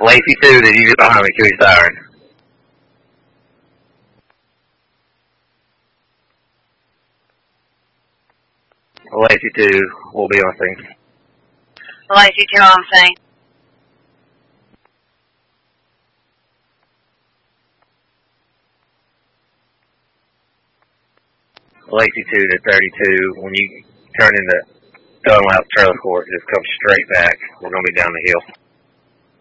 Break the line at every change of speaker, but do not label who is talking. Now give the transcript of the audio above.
Lacey 2, did you get behind me? Cue your siren. Lacey 2 will be on scene.
Lacey 2 on scene.
Lacey 2 to 32, when you turn into Dunlap Trailer Court, just come straight back. We're going to be down the hill.